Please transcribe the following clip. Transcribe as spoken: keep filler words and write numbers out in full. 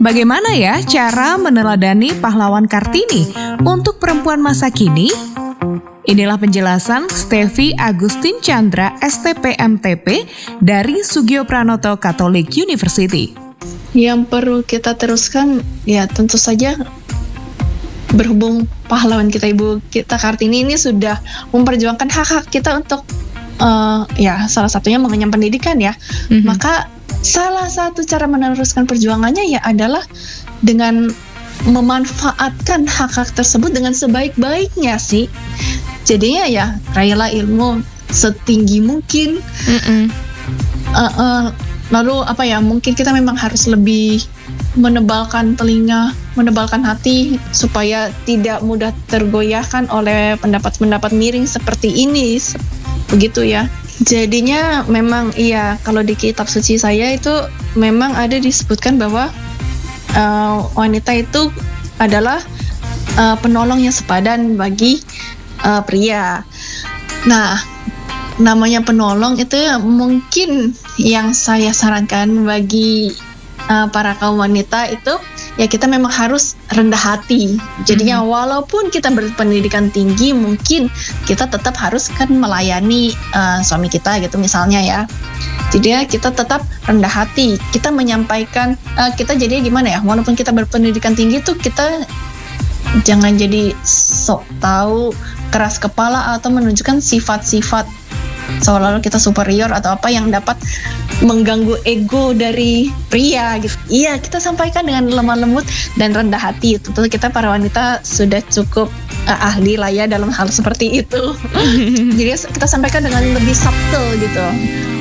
Bagaimana ya cara meneladani pahlawan Kartini untuk perempuan masa kini? Inilah penjelasan Stevi Agustin Chandra S T P M T P dari Sugio Pranoto Catholic University. Yang perlu kita teruskan ya tentu saja berhubung pahlawan kita Ibu kita Kartini ini sudah memperjuangkan hak-hak kita untuk uh, ya salah satunya mengenyam pendidikan ya. Mm-hmm. Maka salah satu cara meneruskan perjuangannya ya adalah dengan memanfaatkan hak-hak tersebut dengan sebaik-baiknya sih. Jadinya ya rayalah ilmu setinggi mungkin. Uh, uh, lalu apa ya? Mungkin kita memang harus lebih menebalkan telinga, menebalkan hati supaya tidak mudah tergoyahkan oleh pendapat-pendapat miring seperti ini. Begitu ya. Jadinya memang iya kalau di kitab suci saya itu memang ada disebutkan bahwa uh, wanita itu adalah uh, penolong yang sepadan bagi Uh, pria. Nah, namanya penolong itu mungkin yang saya sarankan bagi uh, para kaum wanita itu ya kita memang harus rendah hati. Jadinya hmm. walaupun kita berpendidikan tinggi, mungkin kita tetap harus kan melayani uh, suami kita gitu misalnya ya. Jadi ya kita tetap rendah hati. Kita menyampaikan uh, kita jadinya gimana ya? Walaupun kita berpendidikan tinggi tuh kita jangan jadi sok tahu, keras kepala atau menunjukkan sifat-sifat seolah-olah kita superior atau apa yang dapat mengganggu ego dari pria gitu. Iya, kita sampaikan dengan lemah lembut dan rendah hati. Tentu kita para wanita sudah cukup uh, ahli lah ya dalam hal seperti itu. Jadi kita sampaikan dengan lebih subtle gitu.